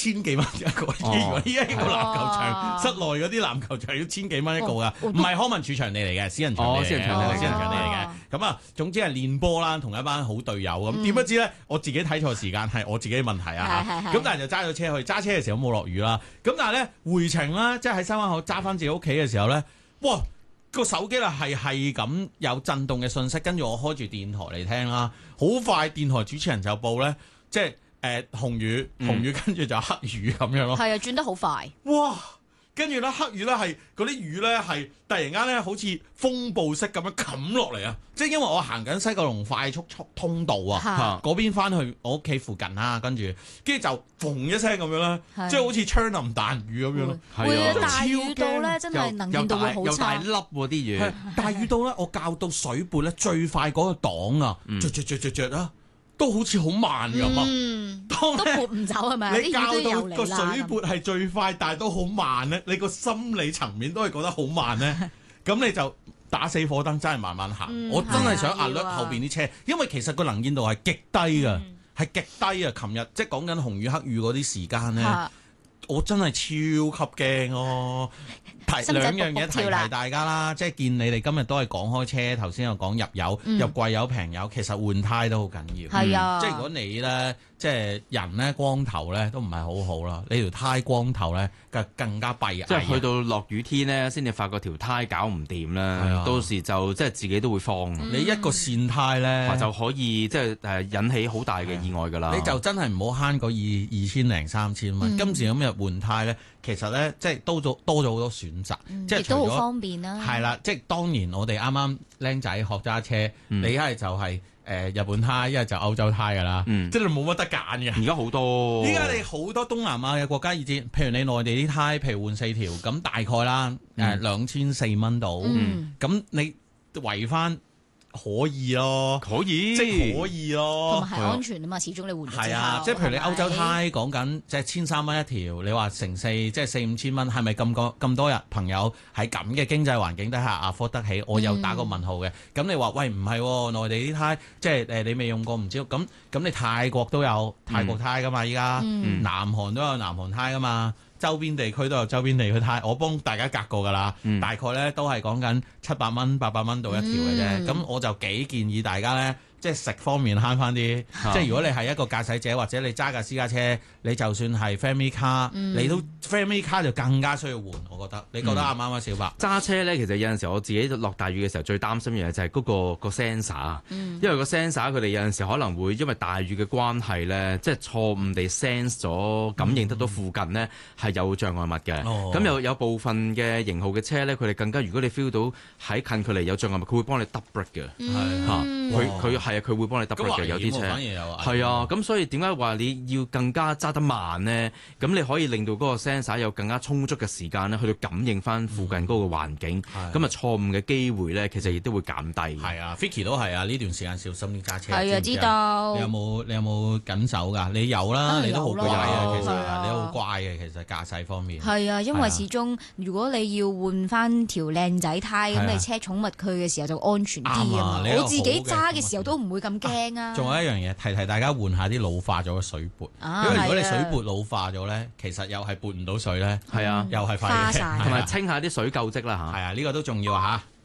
千幾蚊一個，依家呢個籃球場室內嗰啲籃球場要千幾蚊一個噶，唔係康文署場地嚟嘅，私人場地嚟嘅，私人場地嚟嘅。咁啊，總之係練波啦，同一班好隊友咁。點不知咧，我自己睇錯時間係我自己嘅問題啊嚇。咁但係就揸咗車去，揸車嘅時候冇落雨啦。咁但係咧回程啦，即係喺西灣口揸翻自己屋企嘅時候咧，哇！個手機啦係咁有震動嘅訊息，跟住我開住電台嚟聽啦。好快電台主持人就報咧，即係紅雨，跟住就黑雨咁樣咯。 係啊，轉得好快。 哇！跟住咧黑雨咧係嗰啲雨咧係突然間咧好似風暴式咁樣冚落嚟啊！即係因為我行緊西九龍快速通道啊，嗰邊翻去我屋企附近啦，跟住就嘣一聲咁樣啦，即係好似槍林彈雨咁樣咯。 會啊，大雨到咧真係能見度會好差， 又大粒喎啲雨。 大雨到咧，我校到水撥咧最快嗰個檔啊，着啦。都好似好慢咁啊！ 都撥唔走係咪？ 你教到個水撥係最快，但係都好慢咧。你個心理層面都係覺得好慢咧。咁你就打死火燈，真係慢慢行。我真係想壓略後邊啲車，因為其實個能見度係極低㗎，係極低啊！琴日即係講緊紅雨黑雨嗰啲時間咧，我真係超級驚咯。兩樣嘢提大家啦，即係見你哋今日都係講開車，頭先又講入油、入貴油、平油，其實換胎都好緊要。 係啊， 即係如果你咧，即係人咧光頭咧都唔係好好啦，你條胎光頭咧更加弊啊！ 即係去到落雨天咧，先至發覺條胎搞唔掂啦，到時就即係自己都會慌。 你一個跣胎咧， 就可以即係引起好大嘅意外㗎啦。 你就真係唔好慳嗰二千零三千蚊。今時今日換胎咧，其實咧即係多咗好多選擇，即係都好方便啦。 係啦，即係當然我哋啱啱僆仔學揸車，你一係就係日本胎，一係就歐洲胎㗎啦，即係你冇乜得揀嘅。 而家好多， 依家你好多東南亞嘅國家以至，譬如你內地啲胎，譬如換4條，咁大概啦2400蚊到，咁你圍翻。可以咯， 可以， 即係可以咯， 同埋係安全啊嘛，始終你換咗之後。 係啊，即係譬如你歐洲胎講緊即係1300蚊一條，你話乘4即係4-5千蚊，係咪咁多日朋友喺咁嘅經濟環境底下afford得起？我又打個問號嘅。咁你話喂唔係喎，內地啲胎即係你未用過唔知咁你泰國都有泰國胎噶嘛？依家南韓都有南韓胎噶嘛？周邊地區都有周邊地區胎，我幫大家隔過㗎啦，大概咧都係講緊700蚊、800蚊到一條嘅啫。咁我就幾建議大家咧，即係食方面慳翻啲。即係如果你係一個駕駛者或者你揸架私家車，你就算係 family car，你都 family car 就更加需要換。我覺得，你覺得啱唔啱啊，小白？ 揸車咧，其實有陣時我自己落大雨嘅時候，最擔心嘅嘢就係嗰個 sensor，因為個 sensor 佢哋有陣時可能會因為大雨嘅關係咧，即係錯誤地 sense 咗感應得到附近呢係有障礙物嘅。咁有部分嘅型號嘅車咧，佢哋更加如果你 feel 到喺近距離有障礙物，佢會幫你 double brake 嘅。佢會幫你 double brake 嘅，有啲車係啊。咁所以點解話你要更加揸得慢呢？咁你可以令到嗰個 sensor 有更加充足嘅時間咧，去到感應翻附近嗰個環境。咁啊錯誤嘅機會咧，其實亦都會減低。 係啊 Vicky 都係啊，呢段時間小心啲揸車。 係啊，知道。 你有冇緊手㗎？你有啦，你都好乖啊，其實你都好乖嘅，其實駕駛方面。 係啊，因為始終如果你要換翻條靚仔胎，咁你車寵物佢嘅時候就安全啲啊嘛。我自己揸嘅時候都唔會咁驚啊。 仲有一樣嘢，提大家換下啲老化咗嘅水撥，因為如果你水撥老化咗咧，其實又係撥唔到水咧， 係啊， 又係廢嘅， 同埋清下啲水垢跡啦嚇。 係啊，呢個都重要嚇。